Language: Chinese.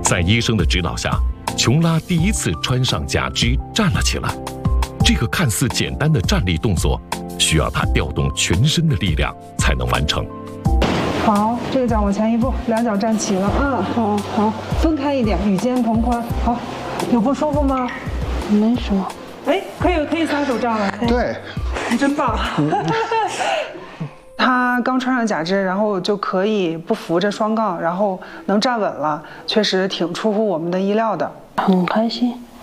在医生的指导下，琼拉第一次穿上假肢站了起来。这个看似简单的站立动作，需要她调动全身的力量才能完成。 好，这个脚往前一步，两脚站齐了。好，好，分开一点，与肩同宽。好，有不舒服吗？ 没什么。 哎，可以撒手站了。 对， 你真棒。他刚穿上假肢，然后就可以不扶着双杠，然后能站稳了，确实挺出乎我们的意料的。 很开心。